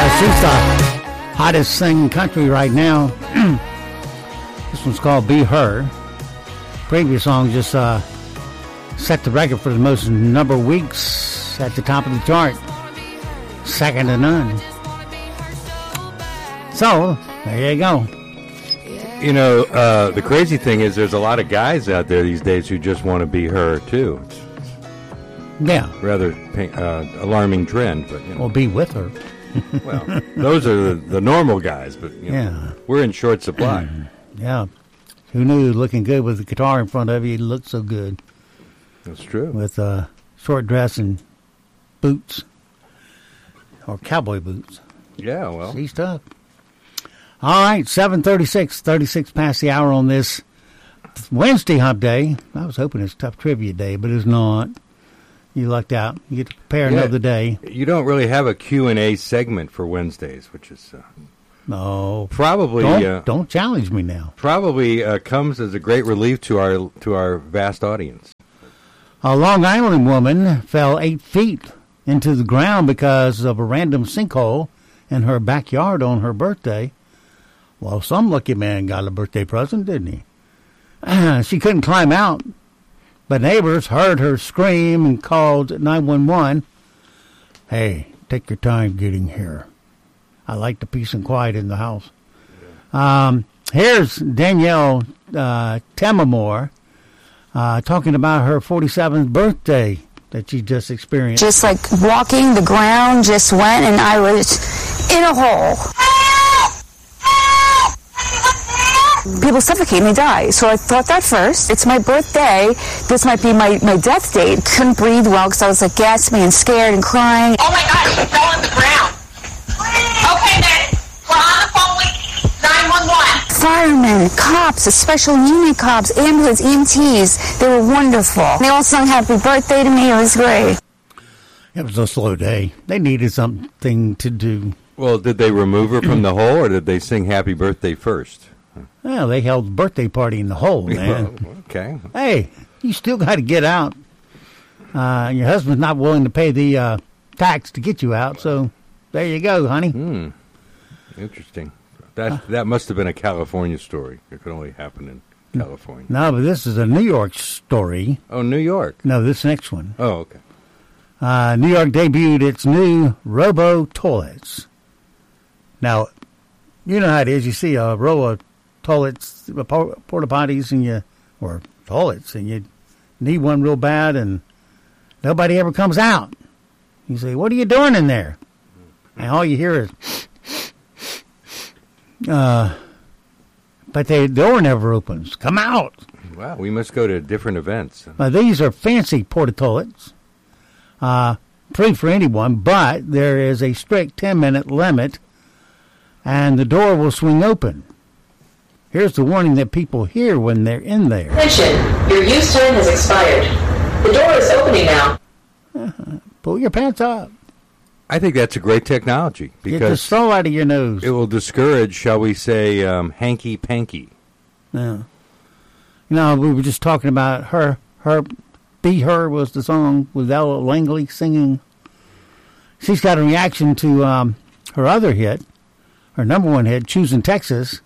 She's the hottest thing in country right now. This one's called Be Her. Previous song just set the record for the most number of weeks at the top of the chart. Second to none. So, there you go. You know, the crazy thing is there's a lot of guys out there these days who just want to be her, too. Yeah. Rather alarming trend, but, you know. Or be with her. Well, those are the normal guys, but, you know, we're in short supply. Yeah. Who knew looking good with the guitar in front of you, you looked so good. That's true. With short dress and boots. Or cowboy boots. Yeah, well. She's tough. All right, 7:36, 36 past the hour on this Wednesday hump day. I was hoping it's tough trivia day, but it's not. You lucked out. You get to prepare another day. You don't really have a Q&A segment for Wednesdays, which is no, probably don't challenge me now. Probably comes as a great relief to our vast audience. A Long Island woman fell 8 feet into the ground because of a random sinkhole in her backyard on her birthday. Well, some lucky man got a birthday present, didn't he? She couldn't climb out, but neighbors heard her scream and called 911. Hey, take your time getting here. I like the peace and quiet in the house. Here's Danielle Tamamore talking about her 47th birthday that she just experienced. Just like walking, the ground just went, and I was in a hole. People suffocate and they die. So I thought that first. It's my birthday. This might be my death date. Couldn't breathe well because I was like gasping and scared and crying. Oh my God, she fell on the ground. Okay then, we're on the phone with 911. Firemen, cops, the special unit cops, ambulance, EMTs. They were wonderful. They all sung happy birthday to me. It was great. It was a slow day. They needed something to do. Well, did they remove her from the hole, or did they sing happy birthday first? Well, they held a birthday party in the hole, man. Okay. Hey, you still got to get out. Your husband's not willing to pay the tax to get you out, so there you go, honey. Interesting. That must have been a California story. It could only happen in California. No, but this is a New York story. Oh, New York. No, this next one. Oh, okay. New York debuted its new Robo toilets. Now, you know how it is. You see a row of toilets, porta potties, or toilets, and you need one real bad, and nobody ever comes out. You say, "What are you doing in there?" And all you hear is, but the door never opens. Come out! Wow, we must go to different events. These are fancy porta toilets, free for anyone, but there is a strict 10-minute limit, and the door will swing open. Here's the warning that people hear when they're in there. Attention, your use time has expired. The door is opening now. Pull your pants up. I think that's a great technology Get the because straw out of your nose. it will discourage, shall we say, hanky-panky. Yeah. You know, we were just talking about her. Be Her was the song with Ella Langley singing. She's got a reaction to her other hit, her number one hit, Choosing Texas.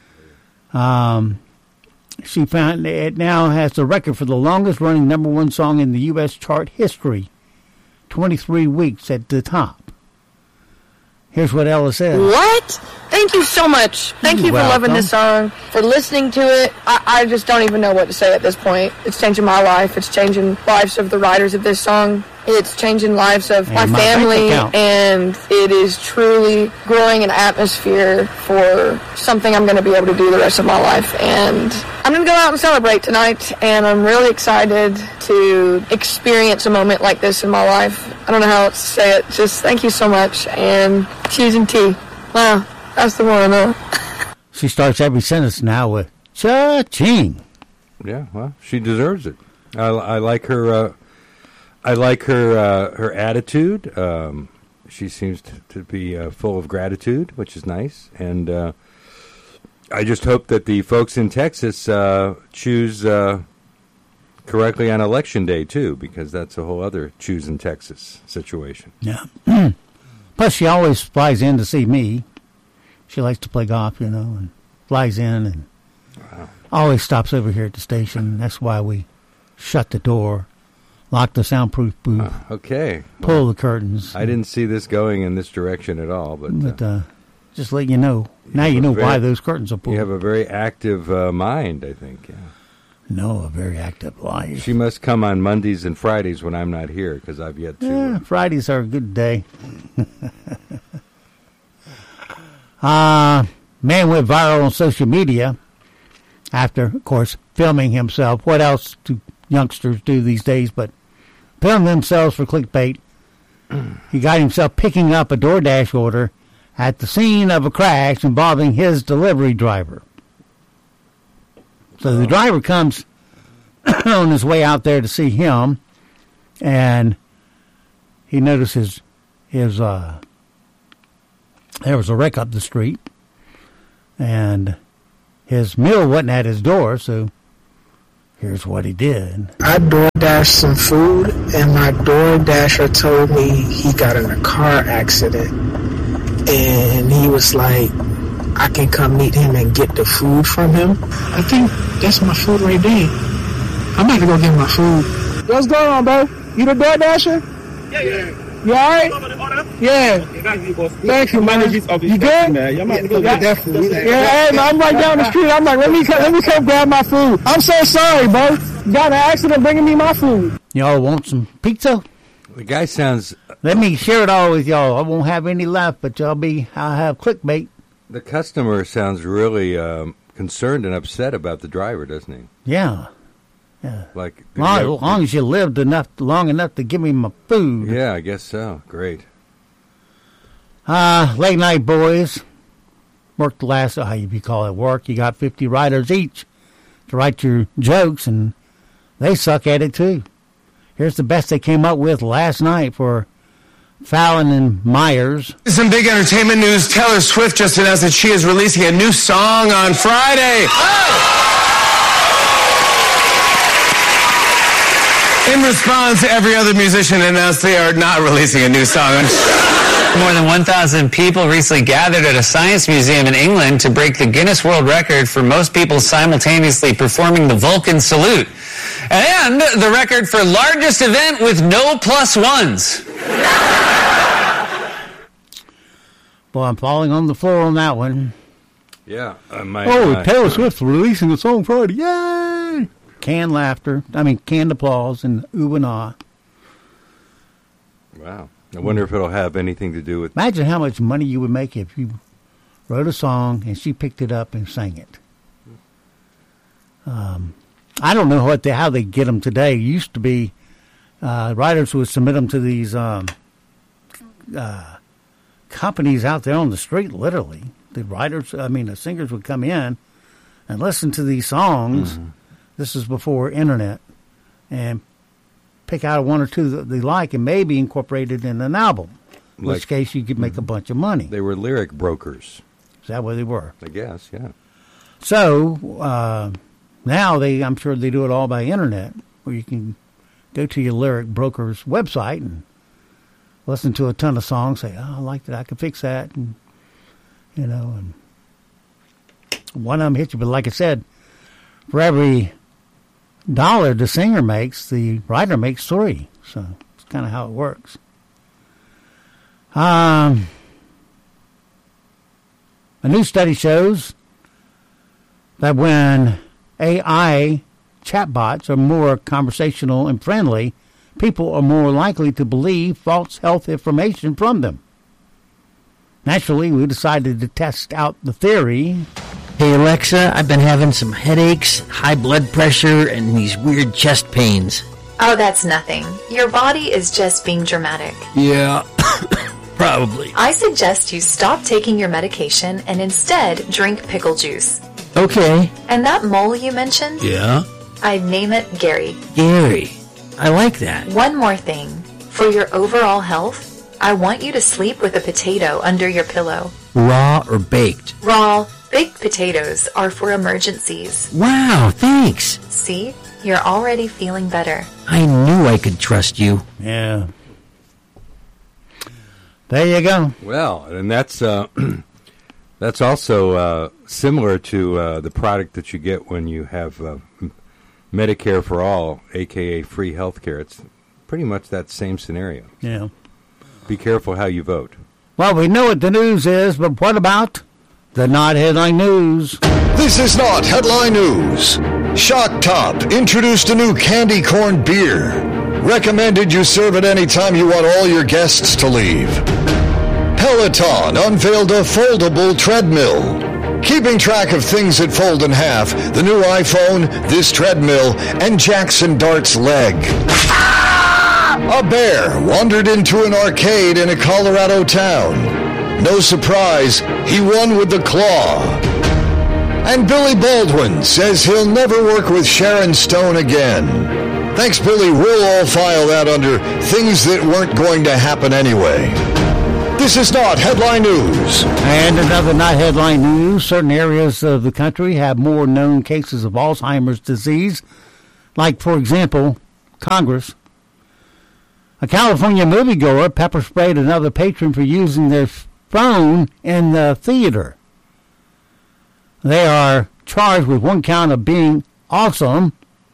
She found it now has the record for the longest running number one song in the U.S. chart history. 23 weeks at the top. Here's what Ella said. What? Thank you so much. Thank you for loving this song, for listening to it. I just don't even know what to say at this point. It's changing my life. It's changing lives of the writers of this song. It's changing lives of my family, and it is truly growing an atmosphere for something I'm going to be able to do the rest of my life. And I'm going to go out and celebrate tonight, and I'm really excited to experience a moment like this in my life. I don't know how else to say it. Just thank you so much, and choosing tea. Wow, that's the one. She starts every sentence now with cha-ching. Yeah, well, she deserves it. I like her. I like her attitude. She seems to be full of gratitude, which is nice. And I just hope that the folks in Texas choose correctly on Election Day, too, because that's a whole other choosing Texas situation. Yeah. Plus, she always flies in to see me. She likes to play golf, and flies in and always stops over here at the station. That's why we shut the door, lock the soundproof booth, okay, pull the curtains. I didn't see this going in this direction at all, but just let you know. Now you know why those curtains are pulled. You have a very active mind, I think. Yeah. No, a very active life. She must come on Mondays and Fridays when I'm not here, because I've yet to. Yeah, Fridays are a good day. Man went viral on social media after, of course, filming himself. What else do youngsters do these days but film themselves for clickbait? He got himself picking up a DoorDash order at the scene of a crash involving his delivery driver. So the driver comes on his way out there to see him, and he notices there was a wreck up the street, and his meal wasn't at his door, so here's what he did. I DoorDashed some food, and my DoorDasher told me he got in a car accident, and he was like, I can come meet him and get the food from him. I think that's my food right there. I'm about to go get my food. What's going on, bro? You the DoorDasher? Yeah. You alright? Yeah. Thank you, man. You good? Yeah, I'm about to go get that food. Yeah, hey, man, I'm right down the street. I'm like, let me come grab my food. I'm so sorry, bro. You got in an accident bringing me my food. Y'all want some pizza? The guy sounds... Let me share it all with y'all. I won't have any left, but I'll have clickbait. The customer sounds really concerned and upset about the driver, doesn't he? Yeah. Like long as you lived long enough to give me my food. Yeah, I guess so. Great. Late night boys worked the last, how you call it, work. You got 50 writers each to write your jokes, and they suck at it too. Here's the best they came up with last night for Fallon and Myers. Some big entertainment news. Taylor Swift just announced that she is releasing a new song on Friday. In response, every other musician announced they are not releasing a new song. More than 1,000 people recently gathered at a science museum in England to break the Guinness World Record for most people simultaneously performing the Vulcan salute. And the record for largest event with no plus ones. Well, I'm falling on the floor on that one. Yeah. Taylor Swift's releasing a song Friday. Yay! Canned applause and ooh and ah. Wow. I wonder if it'll have anything to do with... Imagine how much money you would make if you wrote a song and she picked it up and sang it. I don't know how they get them today. It used to be writers would submit them to these companies out there on the street, literally. The singers would come in and listen to these songs. Mm-hmm. This is before internet. And pick out one or two that they like and maybe incorporate it in an album. In which case you could make a bunch of money. They were lyric brokers. Is that what they were? I guess, yeah. So, now I'm sure they do it all by internet, where you can go to your lyric broker's website and listen to a ton of songs, say, I like that, I can fix that, and and one of them hits you. But like I said, for every $1 the singer makes, the writer makes 3. So it's kind of how it works. A new study shows that when AI chatbots are more conversational and friendly, people are more likely to believe false health information from them. Naturally, we decided to test out the theory. Hey Alexa, I've been having some headaches, high blood pressure, and these weird chest pains. Oh, that's nothing. Your body is just being dramatic. Yeah, probably. I suggest you stop taking your medication and instead drink pickle juice. Okay. And that mole you mentioned? Yeah? I'd name it Gary. Gary. I like that. One more thing. For your overall health, I want you to sleep with a potato under your pillow. Raw or baked? Raw. Baked potatoes are for emergencies. Wow, thanks. See? You're already feeling better. I knew I could trust you. Yeah. There you go. Well, and that's also similar to the product that you get when you have Medicare for All, a.k.a. free health care. It's pretty much that same scenario. Yeah. Be careful how you vote. Well, we know what the news is, but what about the not headline news? This is not headline news. Shock Top introduced a new candy corn beer. Recommended you serve it any time you want all your guests to leave. Peloton unveiled a foldable treadmill. Keeping track of things that fold in half, the new iPhone, this treadmill, and Jackson Dart's leg. A bear wandered into an arcade in a Colorado town. No surprise, he won with the claw. And Billy Baldwin says he'll never work with Sharon Stone again. Thanks, Billy. We'll all file that under things that weren't going to happen anyway. This is not headline news. And another not headline news. Certain areas of the country have more known cases of Alzheimer's disease. Like, for example, Congress. A California moviegoer pepper sprayed another patron for using their phone in the theater. They are charged with one count of being awesome.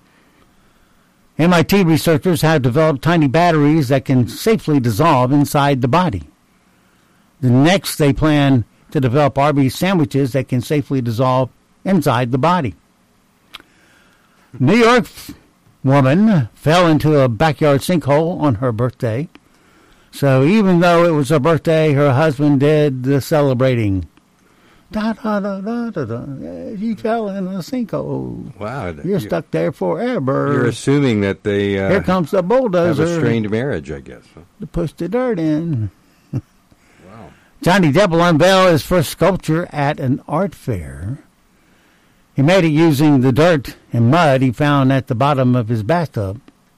MIT researchers have developed tiny batteries that can safely dissolve inside the body. The next, they plan to develop Arby's sandwiches that can safely dissolve inside the body. New York woman fell into a backyard sinkhole on her birthday. So even though it was her birthday, her husband did the celebrating. Da, da, da, da, da, da. She fell in a sinkhole. Wow. You're stuck there forever. You're assuming that they here comes the bulldozer. have a strained marriage, I guess. To push the dirt in. Wow. Johnny Depp will unveil his first sculpture at an art fair. He made it using the dirt and mud he found at the bottom of his bathtub.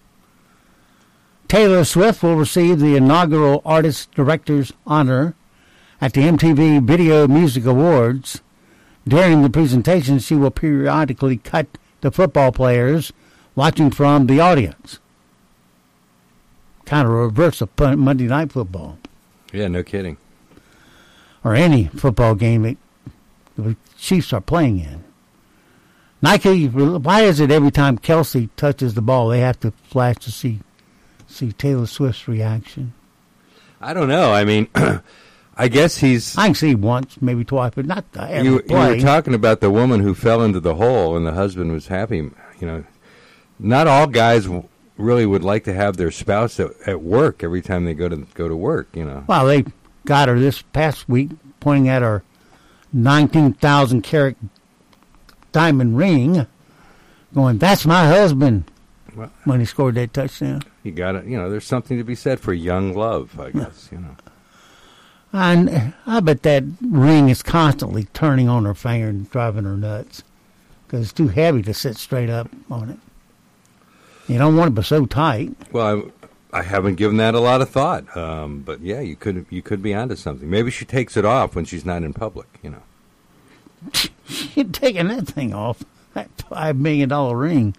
Taylor Swift will receive the inaugural Artist Director's Honor at the MTV Video Music Awards. During the presentation, she will periodically cut to football players watching from the audience. Kind of a reverse of Monday Night Football. Yeah, no kidding. Or any football game that the Chiefs are playing in. Nike, why is it every time Kelsey touches the ball, they have to flash to see Taylor Swift's reaction? I don't know. I mean, I guess he's... I can see once, maybe twice, but not every play. You were talking about the woman who fell into the hole and the husband was happy. You know, not all guys really would like to have their spouse at work every time they go to work, you know. Well, they got her this past week pointing at her 19,000 carat diamond ring, going, "That's my husband," well, when he scored that touchdown. You got it. You know, there's something to be said for young love, I guess, you know. And I bet that ring is constantly turning on her finger and driving her nuts because it's too heavy to sit straight up on it. You don't want it but so tight. Well, I haven't given that a lot of thought, but yeah, you could be onto something. Maybe she takes it off when she's not in public, you know. You're taking that thing off, that $5 million ring.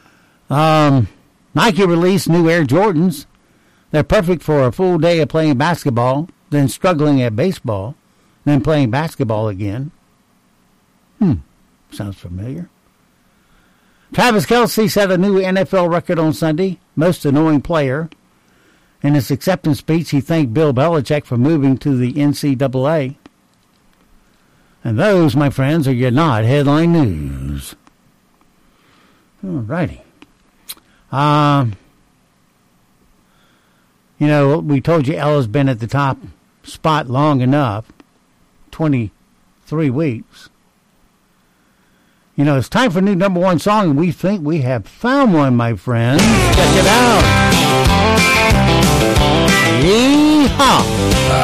Nike released new Air Jordans. They're perfect for a full day of playing basketball, then struggling at baseball, then playing basketball again. Sounds familiar. Travis Kelce set a new NFL record on Sunday, most annoying player. In his acceptance speech, he thanked Bill Belichick for moving to the NCAA. And those, my friends, are your not headline news. All righty. You know, we told you Ella's been at the top spot long enough, 23 weeks. You know, it's time for a new number one song, and we think we have found one, my friends. Check it out. Yeehaw!